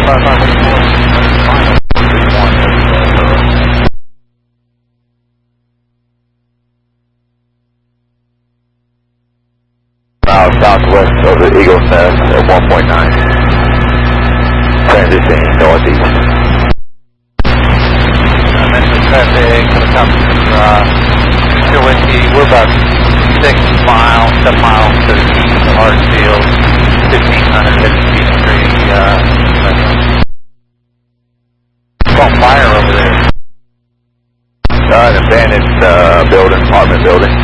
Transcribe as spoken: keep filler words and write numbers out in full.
Miles southwest of the Eagle Nest at one point nine. Transitioning northeast. I mentioned traffic when it comes to uh, Victor Whiskey. We're about six miles, seven miles to the east of Hartsfield, fifteen hundred Peach Tree. Uh, it's on fire over there. Uh, an abandoned uh, building, apartment building.